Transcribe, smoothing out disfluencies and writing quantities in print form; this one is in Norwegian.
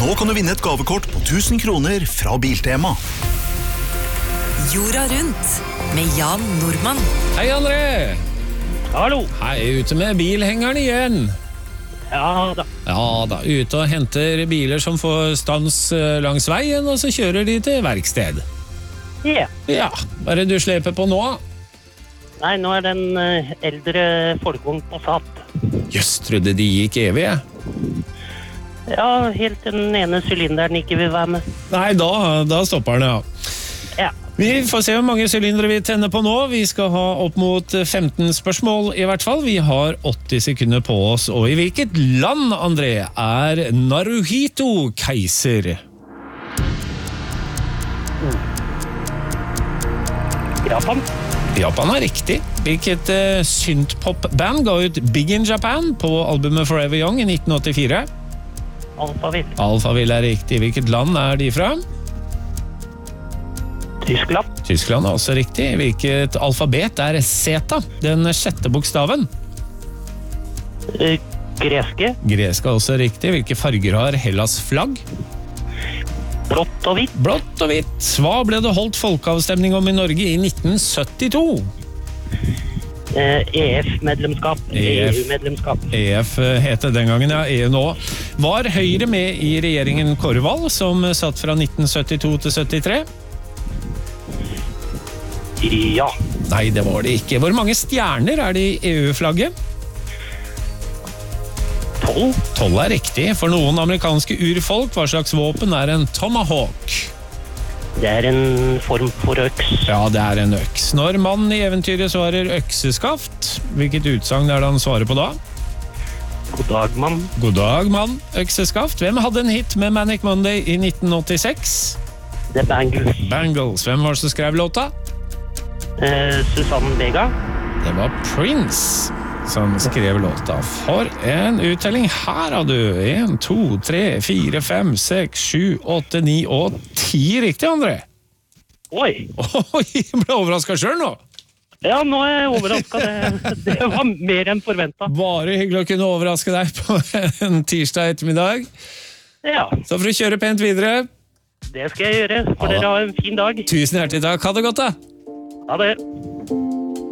Nå kan du vinne et gavekort på 1000 kroner fra Biltema. Jorda rundt med Jan Nordmann. Hei, André! Hallo. Hei, ute med bilhengeren igjen. Ja da. Ja da, ute og henter biler som får stans langs veien, og så kjører de til verksted. Ja. Ja, hva er det du sleper på nå? Nei, nå er det en eldre folkevogn Passat. Jøss, trodde de gikk evig, jeg. Ja, helt til den ene sylinderen ikke vil være med. Nei, da stopper den, ja. Ja. Vi får se hvor mange sylindere vi tenner på nå. Vi skal ha opp mot 15 spørsmål i hvert fall. Vi har 80 sekunder på oss. Og i hvilket land, André, er Naruhito keiser? Japan. Japan er riktig. Hvilket synthpop-band ga ut Big in Japan på albumet Forever Young i 1984? Alphaville. Alphaville er riktig. Hvilket land er de fra? Tyskland. Tyskland er også riktig. Hvilket alfabet er zeta, den 6. bokstaven? Greske. Gresk er også riktig. Hvilke farger har Hellas flagg? Blått og hvitt. Blått og hvitt. Hva ble det holdt folkeavstemning om i Norge i 1972? EF-medlemskap. EF. EU-medlemskap. EF het det den gangen, ja. EU nå. Var Høyre med i regjeringen Korvald, som satt fra 1972 til 73? Ja. Nei, det var det ikke. Hvor mange stjerner er det i EU-flagget? 12. 12 er riktig. For noen amerikanske urfolk, hva slags våpen er en tomahawk? Det er en form for øks. Ja, det er en øks. Når mannen i eventyret svarer økseskaft, hvilket utsagn er det han svarer på da? God dag, mann. God dag, mann. Økseskaft. Hvem hadde en hit med Manic Monday i 1986? Det er Bangles. Bangles. Hvem var det som skrev låta? Susanne Vega. Det var Prince som skrev låta. For en uttelling her har du. 1, 2, 3, 4, 5, 6, 7, 8, 9 og 10 riktig, André. Oi. Oi, jeg ble overrasket selv nå. Ja, nå er jeg overrasket. Det var mer enn forventet. Bare hyggelig å kunne overraske deg på en tirsdag ettermiddag. Ja, Så for å kjøre pent videre. det skal jeg gjøre. For dere har en fin dag. Tusen hjertelig takk. Ha det godt da. Ha det.